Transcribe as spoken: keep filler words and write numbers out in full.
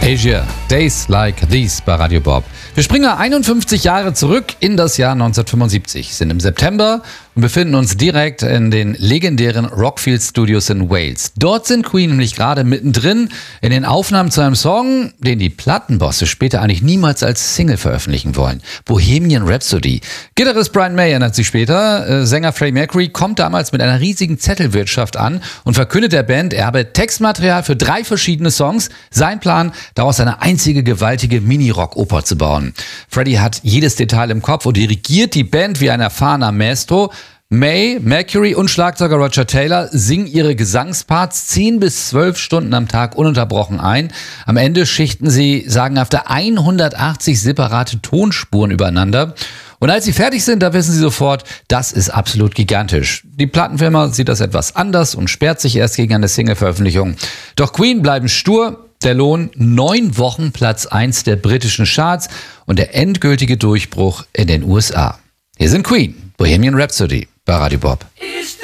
Asia, Days Like These bei Radio Bob. Wir springen einundfünfzig Jahre zurück in das Jahr neunzehnhundertfünfundsiebzig, sind im September und befinden uns direkt in den legendären Rockfield Studios in Wales. Dort sind Queen nämlich gerade mittendrin in den Aufnahmen zu einem Song, den die Plattenbosse später eigentlich niemals als Single veröffentlichen wollen. Bohemian Rhapsody. Gitarrist Brian May erinnert sich später, äh, Sänger Freddie Mercury kommt damals mit einer riesigen Zettelwirtschaft an und verkündet der Band, er habe Textmaterial für drei verschiedene Songs. Sein Plan, daraus eine einzige gewaltige Mini-Rock-Oper zu bauen. Freddie hat jedes Detail im Kopf und dirigiert die Band wie ein erfahrener Maestro. May, Mercury und Schlagzeuger Roger Taylor singen ihre Gesangsparts zehn bis zwölf Stunden am Tag ununterbrochen ein. Am Ende schichten sie sagenhafte hundertachtzig separate Tonspuren übereinander. Und als sie fertig sind, da wissen sie sofort, das ist absolut gigantisch. Die Plattenfirma sieht das etwas anders und sperrt sich erst gegen eine Single-Veröffentlichung. Doch Queen bleiben stur. Der Lohn neun Wochen Platz eins der britischen Charts und der endgültige Durchbruch in den U S A. Hier sind Queen, Bohemian Rhapsody bei Radio Bob.